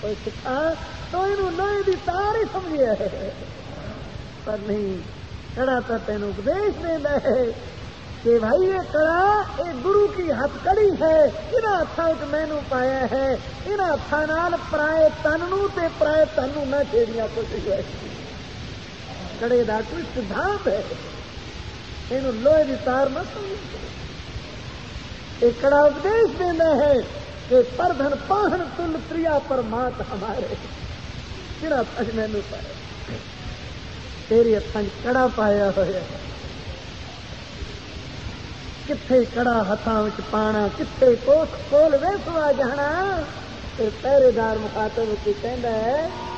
सिखा तो इनू लोहे की तार ही समझिए, पर नहीं, कड़ा तो तेन उपदेश देता है कि भाई ये कड़ा ये गुरु की हथकड़ी है, इन्हां हत्थां च मैनू पाया है, इन्हां हत्थां नाल पराए तन नूं ते पराए तन नूं ना छेड़िया कोशिश है। कड़े का कोई सिद्धांत है, इनू लोहे की तार न समझो। एक कड़ा उपदेश देना है कि परधन पाहन तुल प्रिया परमात हमारे, किरा हथ मैनू पाया, तेरे हथां कड़ा पाया होया, किथे कड़ा हथां विच पाना, किथे कोस कोल वेसवा जाना। फिर पहरेदार मुखातब की कहंदा है